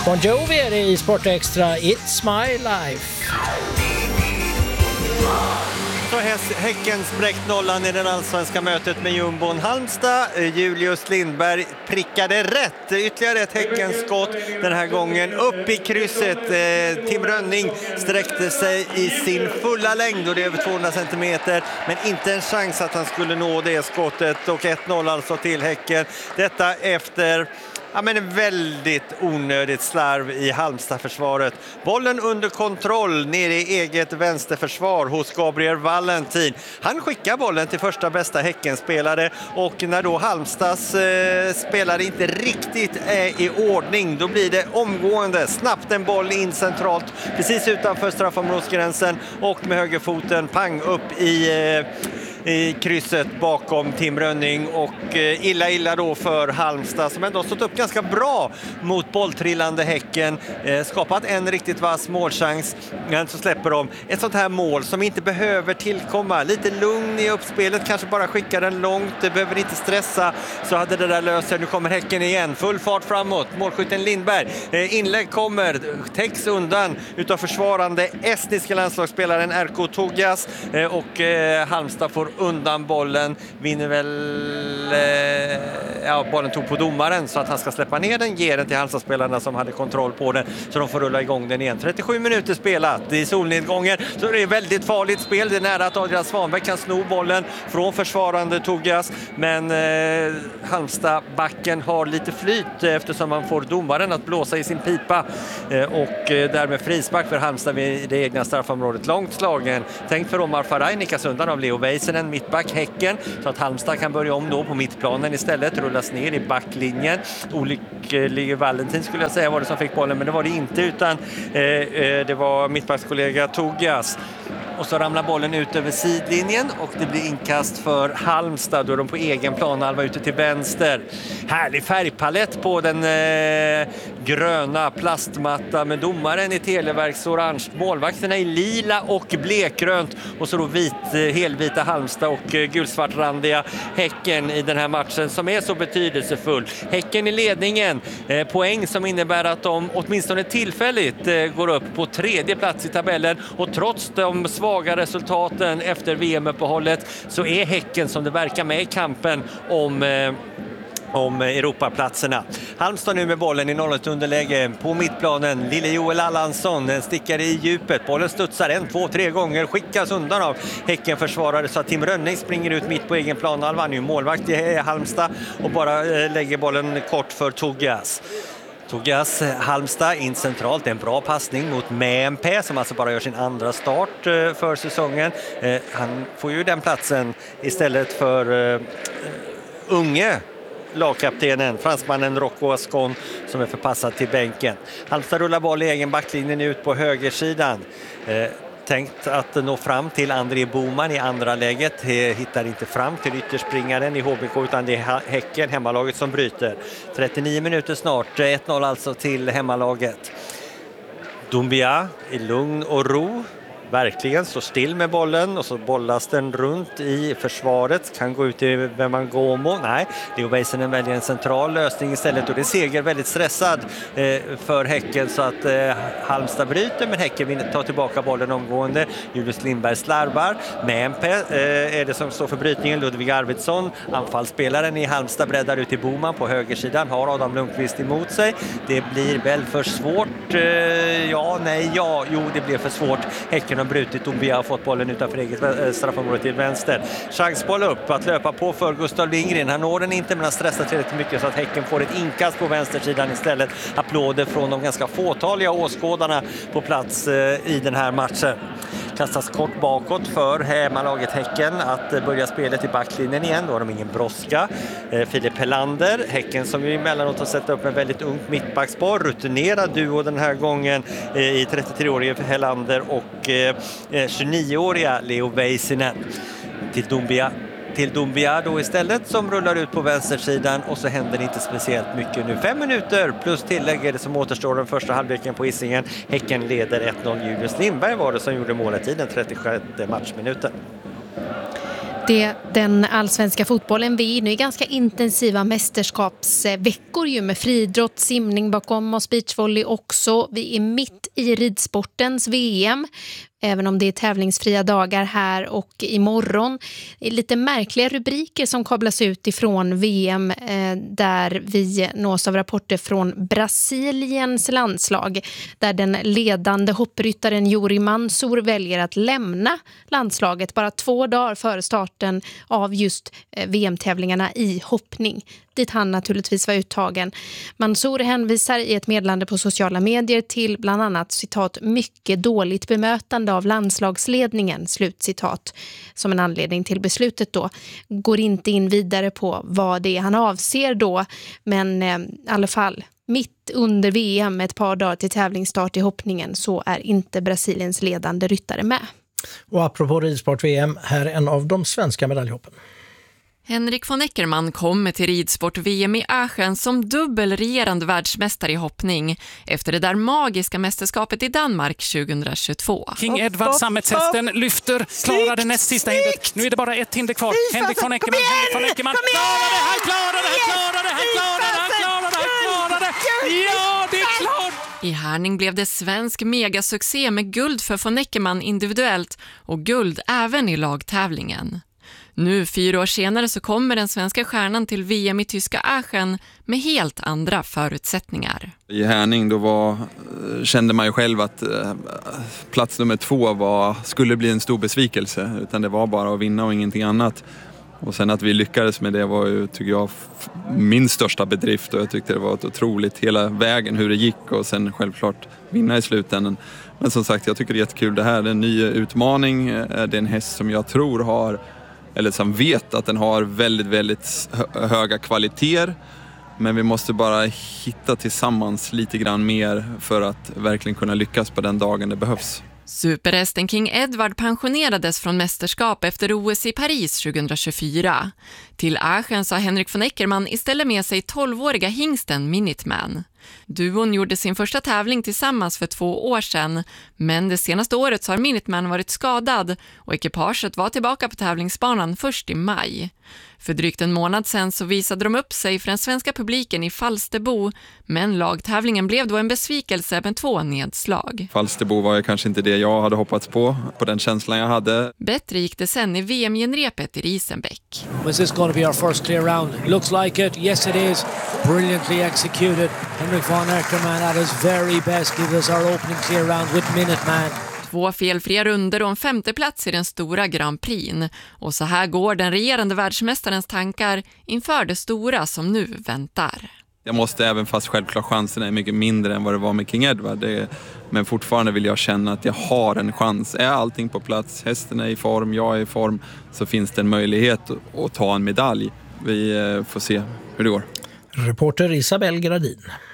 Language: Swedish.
Bon Jovi är det i Sport Extra, It's My Life. Så Häcken spräckt nollan i den allsvenska mötet med jumbon Halmstad. Julius Lindberg prickade rätt. Ytterligare ett Häckens skott den här gången upp i krysset. Tim Rönning sträckte sig i sin fulla längd och det är över 200 centimeter. Men inte en chans att han skulle nå det skottet. Och 1-0 alltså till Häcken. Detta efter... Ja, men en väldigt onödigt slarv i Halmstad-försvaret. Bollen under kontroll nere i eget vänsterförsvar hos Gabriel Valentin. Han skickar bollen till första bästa Häckenspelare och när då Halmstads spelare inte riktigt är i ordning, då blir det omgående snabbt en boll in centralt precis utanför straffområdesgränsen och med högerfoten pang upp i krysset bakom Tim Rönning och illa då för Halmstad som ändå stått upp ganska bra mot bolltrillande Häcken, skapat en riktigt vass målchans, men så släpper de ett sånt här mål som inte behöver tillkomma. Lite lugn i uppspelet, kanske bara skicka den långt, det behöver inte stressa, så hade det där löst sig. Nu kommer Häcken igen, full fart framåt, målskytten Lindberg, inlägg kommer, täcks undan utav försvarande estniska landslagsspelaren Erko Togas och Halmstad får undan bollen, vinner väl bollen tog på domaren så att han ska släppa ner den, ger den till Halmstad-spelarna som hade kontroll på den så de får rulla igång den igen. 37 minuter spelat i solnedgången, så det är väldigt farligt spel. Det är nära att Adrian Svanberg kan sno bollen från försvarande Togas, men Halmstad-backen har lite flyt eftersom man får domaren att blåsa i sin pipa och därmed frispark för Halmstad vid det egna straffområdet. Långt slagen, tänkt för Omar Faraj, nickas undan av Leo Väisänen, mittback Häcken, så att Halmstad kan börja om då på mittplanen istället, rullas ner i backlinjen. Olycklig Valentin skulle jag säga var det som fick bollen, men det var det inte, utan det var mittbackskollega Togas. Och så ramlar bollen ut över sidlinjen och det blir inkast för Halmstad då de på egen planhalva ute till vänster. Härlig färgpalett på den gröna plastmatta med domaren i Televerks orange, målvakterna i lila och blekgrönt och så då helvita Halmstad och gulsvartrandiga Häcken i den här matchen som är så betydelsefull. Häcken i ledningen, poäng som innebär att de åtminstone tillfälligt går upp på tredje plats i tabellen, och trots de svaga resultaten efter VM-uppehållet så är Häcken som det verkar med i kampen om Europaplatserna. Halmstad nu med bollen i 0-1 underläge på mittplanen. Lille Joel Allansson stickar i djupet. Bollen studsar 1-2-3 gånger. Skickas undan av Häcken-försvarare så att Tim Rönning springer ut mitt på egen plan. Han är ju målvakt i Halmstad och bara lägger bollen kort för Togas. Togas Halmstad in centralt, en bra passning mot Mämpe som alltså bara gör sin andra start för säsongen. Han får ju den platsen istället för unge lagkaptenen, fransmannen Rocco Ascon, som är förpassad till bänken. Halmstad rullar boll i egen backlinjen ut på högersidan. Tänkt att nå fram till André Boman i andra läget. Hittar inte fram till ytterspringaren i HBK, utan det är Häcken, hemmalaget, som bryter. 39 minuter snart, 1-0 alltså till hemmalaget. Doumbia i lugn och ro. Verkligen står still med bollen och så bollas den runt i försvaret. Kan gå ut till Wembangomo. Nej, Leo Väisänen väljer en central lösning istället och det är Seger väldigt stressad för Häcken så att Halmstad bryter, men Häcken vill ta tillbaka bollen omgående. Julius Lindberg slarvar. Mämpe är det som står för brytningen. Ludvig Arvidsson, anfallsspelaren i Halmstad, breddar ut till Boman på högersidan. Har Adam Lundqvist emot sig. Det blir väl för svårt. Jo, det blir för svårt. Häcken har brutit och vi har fått bollen utanför eget straffområde till vänster. Chansboll upp att löpa på för Gustav Lindgren. Han når den inte, men han stressar tillräckligt mycket så att Häcken får ett inkast på vänstersidan istället. Applåder från de ganska fåtaliga åskådarna på plats i den här matchen. Kastas kort bakåt för hemmalaget Häcken att börja spelet i backlinjen igen. Då har de ingen brådska. Filip Helander, Häcken som ju emellanåt har sett upp en väldigt ungt mittbackspar. Rutinerad duo den här gången i 33-årige Helander och 29-åriga Leo Väisänen. Till Doumbia då istället, som rullar ut på vänstersidan, och så händer det inte speciellt mycket nu. 5 minuter plus tillägg är det som återstår den första halvleken på Hisingen. Häcken leder 1-0. Julius Lindberg var det som gjorde målet i den 36:e matchminuten. Den allsvenska fotbollen, vi är inne i ganska intensiva mästerskapsveckor ju med friidrott, simning bakom oss, beachvolley också. Vi är mitt i ridsportens VM. Även om det är tävlingsfria dagar här och imorgon. Det är lite märkliga rubriker som kablas ut ifrån VM där vi nås av rapporter från Brasiliens landslag. Där den ledande hoppryttaren Yuri Mansour väljer att lämna landslaget bara 2 dagar före starten av just VM-tävlingarna i hoppning. Dit han naturligtvis var uttagen. Mansour hänvisar i ett meddelande på sociala medier till bland annat citat mycket dåligt bemötande av landslagsledningen, slutcitat, som en anledning till beslutet då. Går inte in vidare på vad det är han avser då, men i alla fall mitt under VM ett par dagar till tävlingsstart i hoppningen så är inte Brasiliens ledande ryttare med. Och apropå ridsport-VM, här är en av de svenska medaljhoppen. Henrik von Eckermann kommer till ridsport-VM i Aachen som dubbelregerande världsmästare i hoppning efter det där magiska mästerskapet i Danmark 2022. King Edward, sammetshästen, lyfter, klarar det näst sista hindret. Nu är det bara ett hinder kvar. Henrik von Eckermann, han klarar det! Ja, det är klart! I Härning blev det svensk megasuccé med guld för von Eckermann individuellt och guld även i lagtävlingen. Nu 4 år senare så kommer den svenska stjärnan till VM i tyska Aachen med helt andra förutsättningar. I Härning då kände man ju själv att plats nummer 2 skulle bli en stor besvikelse, utan det var bara att vinna och ingenting annat. Och sen att vi lyckades med det var ju, tycker jag, min största bedrift, och jag tyckte det var ett otroligt hela vägen hur det gick och sen självklart vinna i slutändan. Men som sagt, jag tycker det är jättekul. Det här är en ny utmaning. Det är en häst som jag tror har, eller som vet att den har väldigt, väldigt höga kvaliteter. Men vi måste bara hitta tillsammans lite grann mer för att verkligen kunna lyckas på den dagen det behövs. Superhästen King Edward pensionerades från mästerskap efter OS i Paris 2024. Till Aachen sa Henrik von Eckermann istället med sig 12-åriga hingsten Minuteman. Duon gjorde sin första tävling tillsammans för 2 år sedan, men det senaste året så har Minuteman varit skadad och ekipaget var tillbaka på tävlingsbanan först i maj. För drygt en månad sedan så visade de upp sig för den svenska publiken i Falsterbo, men lagtävlingen blev då en besvikelse med 2 nedslag. Falsterbo var ju kanske inte det jag hade hoppats på den känslan jag hade. Bättre gick det sen i VM-genrepet i Risenbäck. Was this going to be our first clear round? Looks like it. Yes it is. Brilliantly executed. Henrik von Eckermann at his very best gives us our opening clear round with Minuteman. 2 felfria runder och en 5:e plats i den stora Grand Prix. Och så här går den regerande världsmästarens tankar inför det stora som nu väntar. Jag måste, även fast självklart chansen är mycket mindre än vad det var med King Edward. Men fortfarande vill jag känna att jag har en chans. Är allting på plats, hästen är i form, jag är i form, så finns det en möjlighet att ta en medalj. Vi får se hur det går. Reporter Isabel Gradin.